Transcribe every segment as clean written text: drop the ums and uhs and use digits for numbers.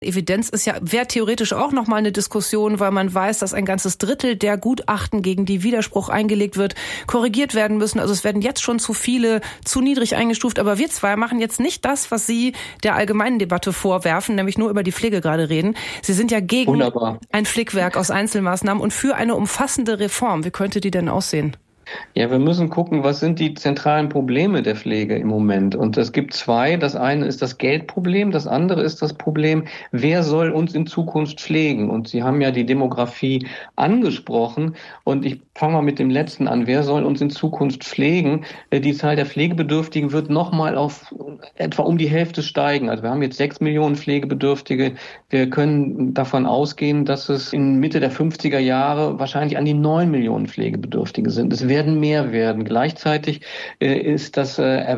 Evidenz wäre theoretisch auch nochmal eine Diskussion, weil man weiß, dass ein ganzes Drittel der Gutachten, gegen die Widerspruch eingelegt wird, korrigiert werden müssen. Also es werden jetzt schon zu viele zu niedrig eingestuft. Aber wir zwei machen jetzt nicht das, was Sie der allgemeinen Debatte vorwerfen, nämlich nur über die Pflege gerade reden. Sie sind ja gegen ein Flickwerk aus Einzelmaßnahmen und für eine umfassende Reform. Wie könnte die denn aussehen? Ja, wir müssen gucken, was sind die zentralen Probleme der Pflege im Moment. Und es gibt zwei. Das eine ist das Geldproblem, das andere ist das Problem, wer soll uns in Zukunft pflegen? Und Sie haben ja die Demografie angesprochen. Und ich fange mal mit dem letzten an. Wer soll uns in Zukunft pflegen? Die Zahl der Pflegebedürftigen wird nochmal auf etwa um die Hälfte steigen. Also wir haben jetzt 6 Millionen Pflegebedürftige. Wir können davon ausgehen, dass es in Mitte der 50er Jahre wahrscheinlich an die 9 Millionen Pflegebedürftige sind. Es werden mehr werden. Gleichzeitig ist das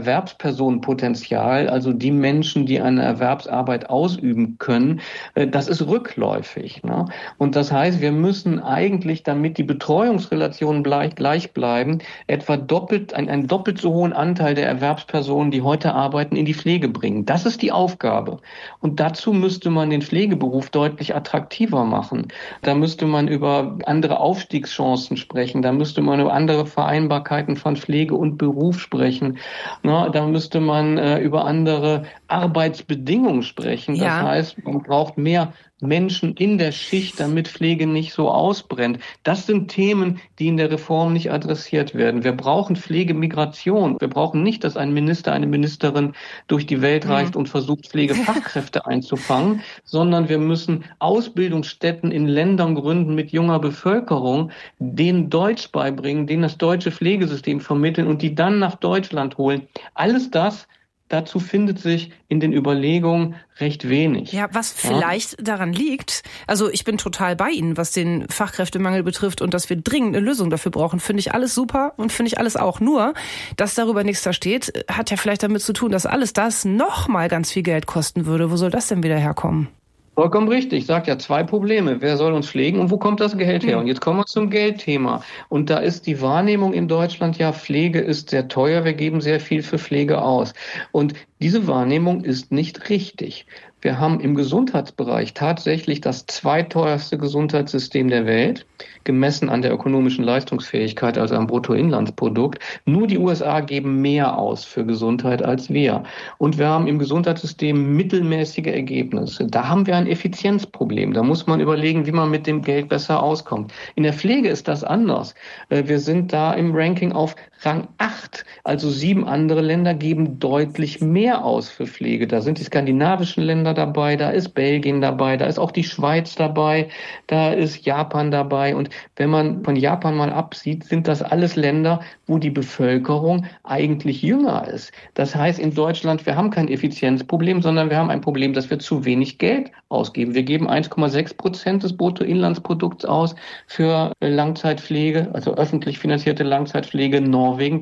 Erwerbspersonenpotenzial, also die Menschen, die eine Erwerbsarbeit ausüben können, das ist rückläufig. Ne? Und das heißt, wir müssen eigentlich, damit die Betreuungsrelationen gleich bleiben, etwa einen doppelt so hohen Anteil der Erwerbspersonen, die heute arbeiten, in die Pflege bringen. Das ist die Aufgabe. Und dazu müsste man den Pflegeberuf deutlich attraktiver machen. Da müsste man über andere Aufstiegschancen sprechen. Da müsste man über andere Vereinbarkeiten von Pflege und Beruf sprechen. Na, da müsste man über andere Arbeitsbedingungen sprechen. Das heißt, man braucht mehr Menschen in der Schicht, damit Pflege nicht so ausbrennt. Das sind Themen, die in der Reform nicht adressiert werden. Wir brauchen Pflegemigration. Wir brauchen nicht, dass ein Minister, eine Ministerin durch die Welt reist und versucht, Pflegefachkräfte einzufangen, sondern wir müssen Ausbildungsstätten in Ländern gründen mit junger Bevölkerung, denen Deutsch beibringen, denen das deutsche Pflegesystem vermitteln und die dann nach Deutschland holen. Alles das, dazu findet sich in den Überlegungen recht wenig. Ja, was vielleicht daran liegt, also ich bin total bei Ihnen, was den Fachkräftemangel betrifft und dass wir dringend eine Lösung dafür brauchen, finde ich alles super und finde ich alles auch. Nur, dass darüber nichts da steht, hat ja vielleicht damit zu tun, dass alles das nochmal ganz viel Geld kosten würde. Wo soll das denn wieder herkommen? Vollkommen richtig. Ich sage ja 2 Probleme. Wer soll uns pflegen und wo kommt das Geld her? Und jetzt kommen wir zum Geldthema. Und da ist die Wahrnehmung in Deutschland, ja, Pflege ist sehr teuer, wir geben sehr viel für Pflege aus. Und diese Wahrnehmung ist nicht richtig. Wir haben im Gesundheitsbereich tatsächlich das zweiteuerste Gesundheitssystem der Welt, gemessen an der ökonomischen Leistungsfähigkeit, also am Bruttoinlandsprodukt. Nur die USA geben mehr aus für Gesundheit als wir. Und wir haben im Gesundheitssystem mittelmäßige Ergebnisse. Da haben wir ein Effizienzproblem. Da muss man überlegen, wie man mit dem Geld besser auskommt. In der Pflege ist das anders. Wir sind da im Ranking auf Rang 8. Also 7 andere Länder geben deutlich mehr aus für Pflege. Da sind die skandinavischen Länder dabei, da ist Belgien dabei, da ist auch die Schweiz dabei, da ist Japan dabei. Und wenn man von Japan mal absieht, sind das alles Länder, wo die Bevölkerung eigentlich jünger ist. Das heißt, in Deutschland, wir haben kein Effizienzproblem, sondern wir haben ein Problem, dass wir zu wenig Geld ausgeben. Wir geben 1,6% des Bruttoinlandsprodukts aus für Langzeitpflege, also öffentlich finanzierte Langzeitpflege, Norwegen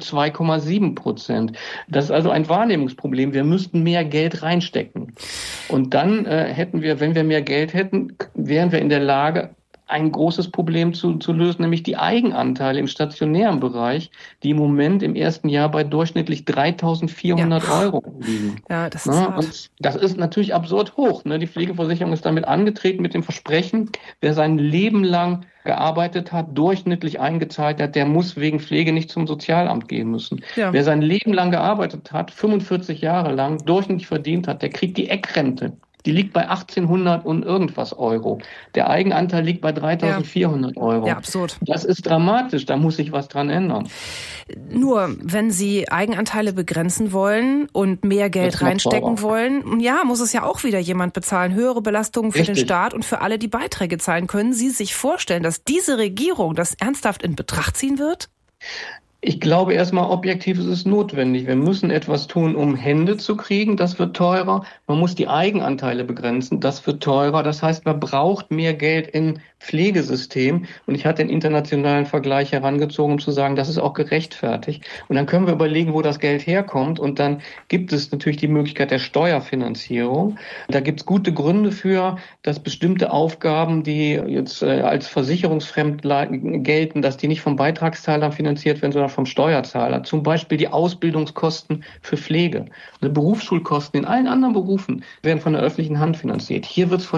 2,7%. Das ist also ein Wahrnehmungsproblem. Wir müssten mehr Geld reinstecken. Und dann hätten wir, wenn wir mehr Geld hätten, wären wir in der Lage, ein großes Problem zu lösen, nämlich die Eigenanteile im stationären Bereich, die im Moment im ersten Jahr bei durchschnittlich 3.400 Euro liegen. Ja, das ist hart. Und das ist natürlich absurd hoch. Die Pflegeversicherung ist damit angetreten mit dem Versprechen, wer sein Leben lang gearbeitet hat, durchschnittlich eingezahlt hat, der muss wegen Pflege nicht zum Sozialamt gehen müssen. Ja. Wer sein Leben lang gearbeitet hat, 45 Jahre lang durchschnittlich verdient hat, der kriegt die Eckrente. Die liegt bei 1.800 und irgendwas Euro. Der Eigenanteil liegt bei 3.400 Euro. Ja, absurd. Das ist dramatisch, da muss sich was dran ändern. Nur, wenn Sie Eigenanteile begrenzen wollen und mehr Geld reinstecken wollen, muss es ja auch wieder jemand bezahlen. Höhere Belastungen für den Staat und für alle, die Beiträge zahlen. Können Sie sich vorstellen, dass diese Regierung das ernsthaft in Betracht ziehen wird? Ich glaube erstmal, objektiv ist es notwendig. Wir müssen etwas tun, um Hände zu kriegen. Das wird teurer. Man muss die Eigenanteile begrenzen. Das wird teurer. Das heißt, man braucht mehr Geld im Pflegesystem. Und ich hatte den internationalen Vergleich herangezogen, um zu sagen, das ist auch gerechtfertigt. Und dann können wir überlegen, wo das Geld herkommt. Und dann gibt es natürlich die Möglichkeit der Steuerfinanzierung. Da gibt es gute Gründe für, dass bestimmte Aufgaben, die jetzt als versicherungsfremd gelten, dass die nicht vom Beitragszahlern finanziert werden, sondern vom Steuerzahler. Zum Beispiel die Ausbildungskosten für Pflege. Berufsschulkosten in allen anderen Berufen werden von der öffentlichen Hand finanziert. Hier wird es von